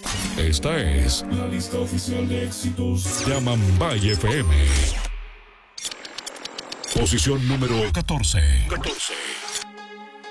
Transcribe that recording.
Esta es la lista oficial de éxitos de Amambay FM. Posición número 14.